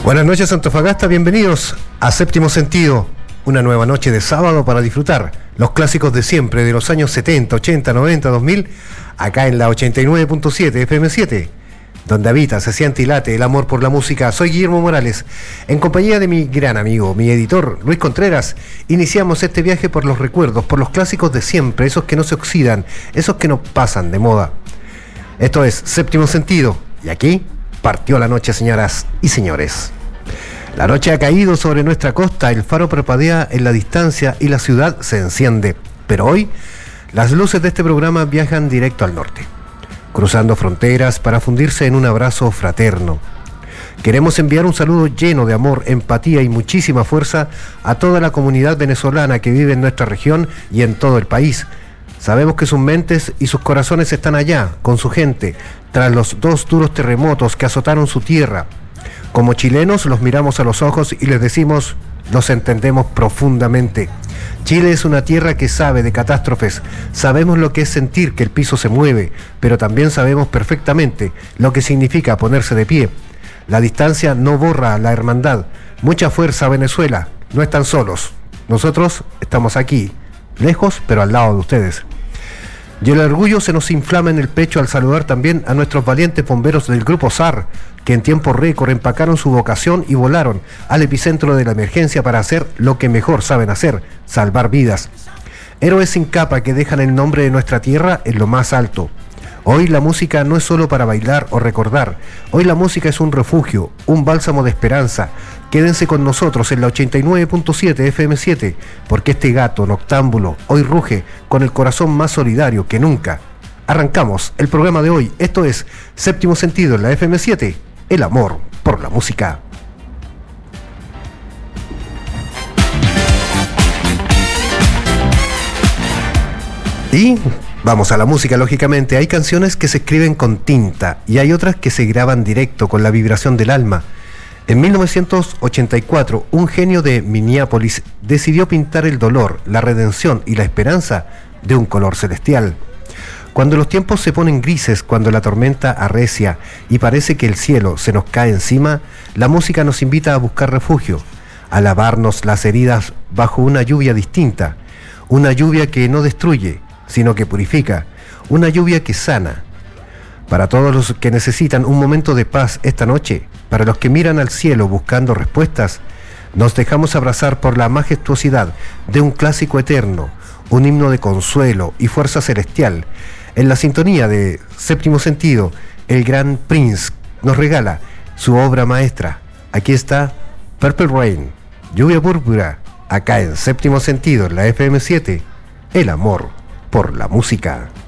Buenas noches, Antofagasta, bienvenidos a Séptimo Sentido, una nueva noche de sábado para disfrutar los clásicos de siempre, de los años 70, 80, 90, 2000, acá en la 89.7 FM7, donde habita, se siente y late el amor por la música. Soy Guillermo Morales, en compañía de mi gran amigo, mi editor, Luis Contreras. Iniciamos este viaje por los recuerdos, por los clásicos de siempre, esos que no se oxidan, esos que no pasan de moda. Esto es Séptimo Sentido, y aquí partió la noche, señoras y señores. La noche ha caído sobre nuestra costa, el faro parpadea en la distancia y la ciudad se enciende. Pero hoy, las luces de este programa viajan directo al norte, cruzando fronteras para fundirse en un abrazo fraterno. Queremos enviar un saludo lleno de amor, empatía y muchísima fuerza a toda la comunidad venezolana que vive en nuestra región y en todo el país. Sabemos que sus mentes y sus corazones están allá, con su gente, tras los 2 duros terremotos que azotaron su tierra. Como chilenos los miramos a los ojos y les decimos, los entendemos profundamente. Chile es una tierra que sabe de catástrofes, sabemos lo que es sentir que el piso se mueve, pero también sabemos perfectamente lo que significa ponerse de pie. La distancia no borra la hermandad. Mucha fuerza, Venezuela, no están solos. Nosotros estamos aquí, lejos pero al lado de ustedes. Y el orgullo se nos inflama en el pecho al saludar también a nuestros valientes bomberos del Grupo SAR, que en tiempo récord empacaron su vocación y volaron al epicentro de la emergencia para hacer lo que mejor saben hacer, salvar vidas. Héroes sin capa que dejan el nombre de nuestra tierra en lo más alto. Hoy la música no es solo para bailar o recordar, hoy la música es un refugio, un bálsamo de esperanza. Quédense con nosotros en la 89.7 FM7, porque este gato noctámbulo hoy ruge con el corazón más solidario que nunca. Arrancamos el programa de hoy, esto es Séptimo Sentido en la FM7, el amor por la música. Y vamos a la música, lógicamente. Hay canciones que se escriben con tinta y hay otras que se graban directo con la vibración del alma. En 1984, un genio de Minneapolis decidió pintar el dolor, la redención y la esperanza de un color celestial. Cuando los tiempos se ponen grises, cuando la tormenta arrecia y parece que el cielo se nos cae encima, la música nos invita a buscar refugio, a lavarnos las heridas bajo una lluvia distinta, una lluvia que no destruye, sino que purifica, una lluvia que sana. Para todos los que necesitan un momento de paz esta noche, para los que miran al cielo buscando respuestas, nos dejamos abrazar por la majestuosidad de un clásico eterno, un himno de consuelo y fuerza celestial. En la sintonía de Séptimo Sentido, el gran Prince nos regala su obra maestra. Aquí está Purple Rain, lluvia púrpura, acá en Séptimo Sentido, en la FM7, el amor por la música.